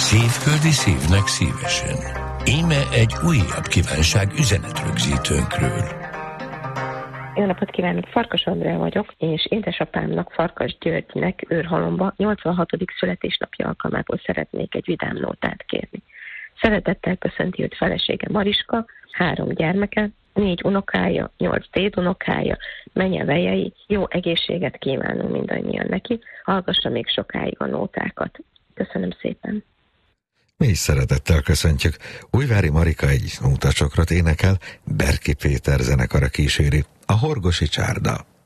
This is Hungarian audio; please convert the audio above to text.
Szívföldi szívnek szívesen. Íme egy újabb kívánság üzenetrögzítőnkről. Jó napot kívánok, Farkas Andrea vagyok, és édesapámnak, Farkas Györgynek Őrhalomba 86. születésnapja alkalmából szeretnék egy vidám nótát kérni. Szeretettel köszönti őt felesége Mariska, 3 gyermeke, 4 unokája, 8 dédunokája, menyevejei, jó egészséget kívánunk mindannyian neki, hallgassa még sokáig a nótákat. Köszönöm szépen. Mi is szeretettel köszöntjük. Újvári Marika egy nótacsokrot énekel, Berki Péter zenekara kíséri, a Horgosi Csárda.